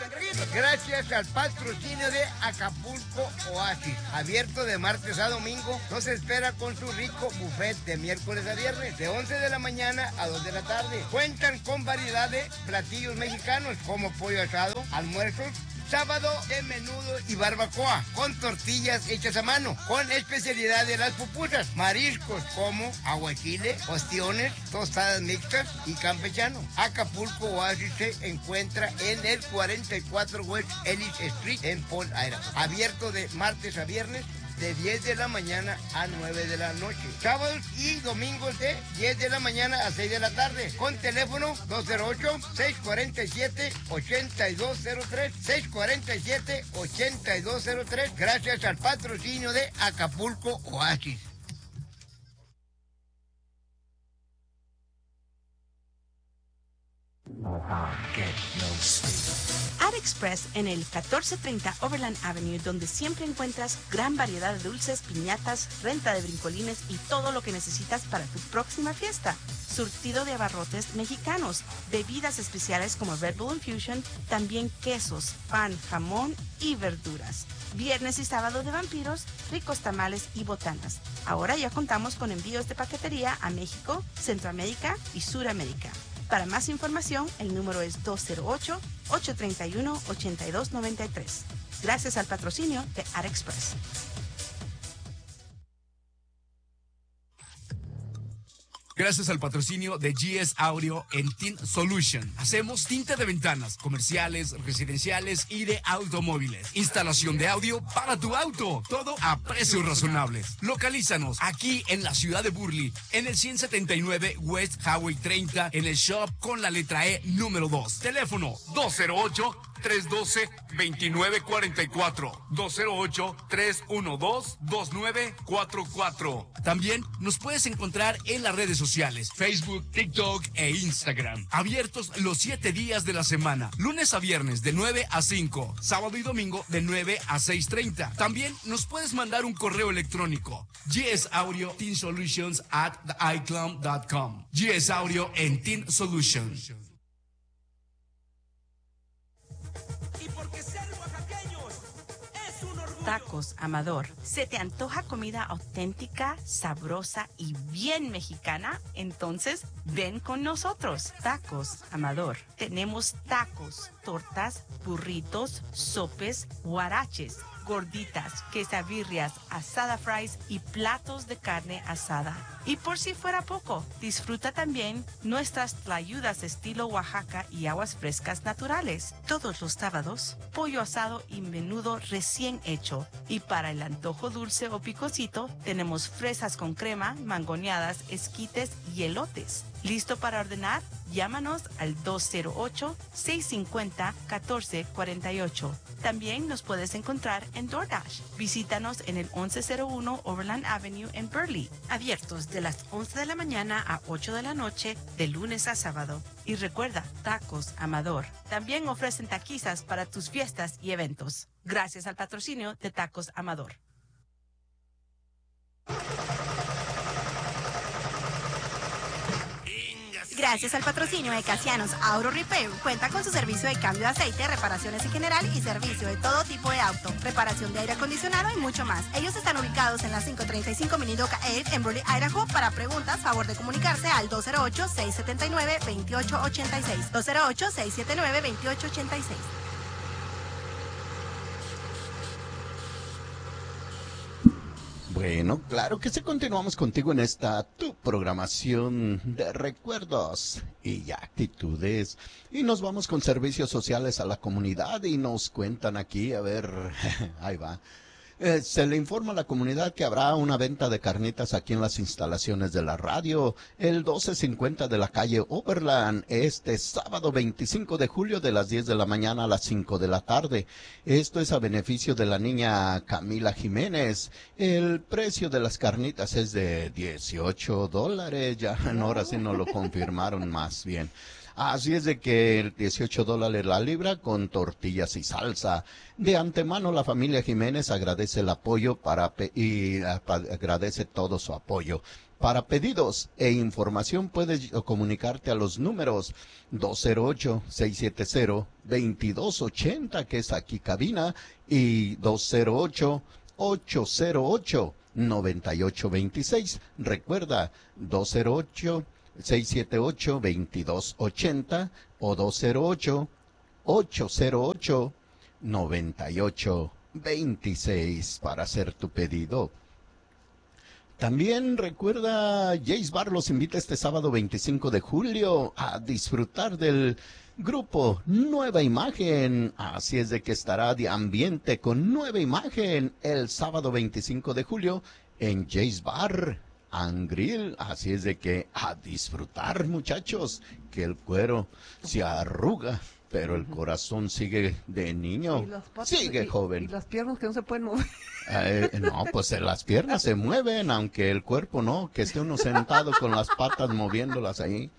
Gracias al patrocinio de Acapulco Oasis, abierto de martes a domingo, nos espera con su rico buffet de miércoles a viernes, de 11 de la mañana a 2 de la tarde. Cuentan con variedad de platillos mexicanos como pollo asado, almuerzos, sábado de menudo y barbacoa, con tortillas hechas a mano, con especialidad de las pupusas, mariscos como aguachile, ostiones, tostadas mixtas y campechano. Acapulco Oasis se encuentra en el 44 West Ellis Street en Port Idaho. Abierto de martes a viernes de 10 de la mañana a 9 de la noche. Sábados y domingos de 10 de la mañana a 6 de la tarde. Con teléfono 208-647-8203. 647-8203. Gracias al patrocinio de Acapulco Oasis. ArtExpress en el 1430 Overland Avenue, donde siempre encuentras gran variedad de dulces, piñatas, renta de brincolines y todo lo que necesitas para tu próxima fiesta. Surtido de abarrotes mexicanos, bebidas especiales como Red Bull Infusion, también quesos, pan, jamón y verduras. Viernes y sábado de vampiros, ricos tamales y botanas. Ahora ya contamos con envíos de paquetería a México, Centroamérica y Suramérica. Para más información, el número es 208-831-8293. Gracias al patrocinio de ArtExpress. Gracias al patrocinio de GS Audio en Tint Solution. Hacemos tinte de ventanas, comerciales, residenciales y de automóviles. Instalación de audio para tu auto. Todo a precios razonables. Localízanos aquí en la ciudad de Burley, en el 179 West Highway 30, en el shop con la letra E número 2. Teléfono 208-312-2944. 208-312-2944. También nos puedes encontrar en las redes sociales, Facebook, TikTok e Instagram. Abiertos los 7 días de la semana, lunes a viernes de 9 a 5, sábado y domingo de 9 a 6:30. También nos puedes mandar un correo electrónico, gsaudio.teensolutions@icloud.com. GS Audio en Teen Solutions. Tacos Amador. ¿Se te antoja comida auténtica, sabrosa y bien mexicana? Entonces, ven con nosotros. Tacos Amador. Tenemos tacos, tortas, burritos, sopes, huaraches, gorditas, quesabirrias, asada fries y platos de carne asada. Y por si fuera poco, disfruta también nuestras tlayudas estilo Oaxaca y aguas frescas naturales. Todos los sábados, pollo asado y menudo recién hecho. Y para el antojo dulce o picosito, tenemos fresas con crema, mangoneadas, esquites y elotes. ¿Listo para ordenar? Llámanos al 208-650-1448. También nos puedes encontrar en DoorDash. Visítanos en el 1101 Overland Avenue en Burley. Abiertos de las 11 de la mañana a 8 de la noche, de lunes a sábado. Y recuerda, Tacos Amador. También ofrecen taquizas para tus fiestas y eventos. Gracias al patrocinio de Tacos Amador. Gracias al patrocinio de Casianos Auto Repair, cuenta con su servicio de cambio de aceite, reparaciones en general y servicio de todo tipo de auto, reparación de aire acondicionado y mucho más. Ellos están ubicados en la 535 Minidoka 8 en Burley, Idaho. Para preguntas, favor de comunicarse al 208-679-2886. 208-679-2886. Bueno, claro que sí, continuamos contigo en esta tu programación de recuerdos y actitudes. Y nos vamos con servicios sociales a la comunidad y nos cuentan aquí, a ver, ahí va. Se le informa a la comunidad que habrá una venta de carnitas aquí en las instalaciones de la radio, el 1250 de la calle Overland, este sábado 25 de julio de las 10 de la mañana a las 5 de la tarde. Esto es a beneficio de la niña Camila Jiménez. El precio de las carnitas es de $18, ya ahora sí nos lo confirmaron más bien. Así es de que $18 la libra con tortillas y salsa. De antemano la familia Jiménez agradece el apoyo y agradece todo su apoyo. Para pedidos e información puedes comunicarte a los números 208-670-2280, que es aquí cabina, y 208-808-9826. Recuerda, 208-678-2280 o 208-808-9826 para hacer tu pedido. También recuerda, Jace Bar los invita este sábado 25 de julio a disfrutar del grupo Nueva Imagen. Así es de que estará de ambiente con Nueva Imagen el sábado 25 de julio en Jace Bar and Grill. Así es de que a disfrutar, muchachos, que el cuero se arruga, pero el corazón sigue de niño, sigue joven. Y las piernas que no se pueden mover. No, pues las piernas se mueven, aunque el cuerpo no, que esté uno sentado con las patas moviéndolas ahí.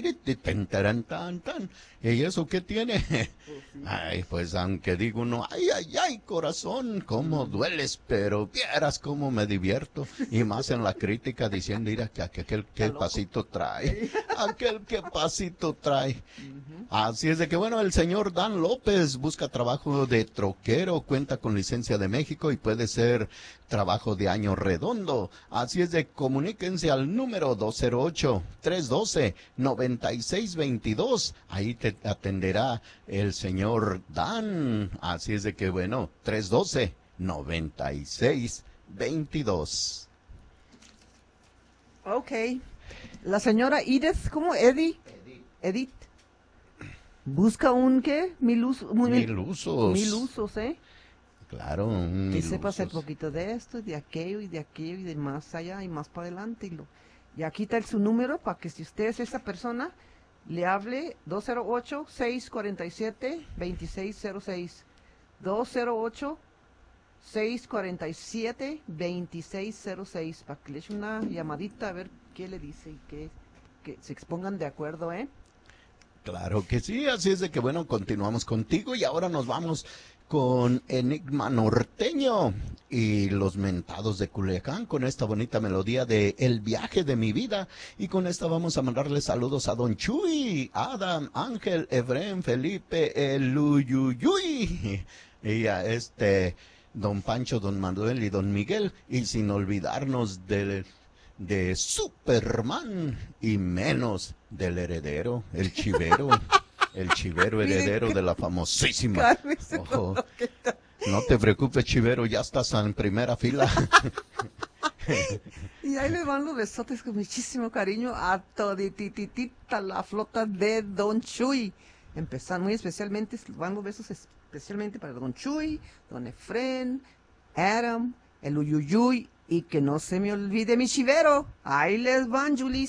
¿Y eso qué tiene? Ay, pues aunque digo uno, ay, corazón, cómo dueles, pero vieras cómo me divierto. Y más en la crítica diciendo, mira, que aquel qué pasito trae, aquel qué pasito trae. Así es de que, bueno, el señor Dan López busca trabajo de troquero, cuenta con licencia de México y puede ser trabajo de año redondo. Así es de, comuníquense al número 208-312-9622. Ahí te atenderá el señor Dan. Así es de que, bueno, 312-9622. Ok. La señora Edith, ¿cómo? Edith. Busca un, ¿qué? Mil usos. Mil usos, ¿eh? Claro, que sepa hacer poquito de esto, de aquello, y de más allá, y más para adelante. Y aquí está su número, para que si usted es esa persona, le hable 208-647-2606. 208-647-2606, para que le eche una llamadita a ver qué le dice y que se expongan de acuerdo, ¿eh? Claro que sí, así es de que, bueno, continuamos contigo y ahora nos vamos con Enigma Norteño y los Mentados de Culiacán con esta bonita melodía de El Viaje de mi Vida. Y con esta vamos a mandarle saludos a Don Chuy, Adam, Ángel, Efrén, Felipe, el Uyuyuy, y a Don Pancho, Don Manuel y Don Miguel, y sin olvidarnos de Superman y menos del heredero, el chivero heredero de la famosísima. Ojo, no te preocupes, chivero, ya estás en primera fila. Y ahí les van los besotes con muchísimo cariño a todititita la flota de Don Chuy. Empezando muy especialmente, van los besos especialmente para Don Chuy, Don Efrén, Adam, el Uyuyuy, y que no se me olvide mi chivero. Ahí les van, Julis.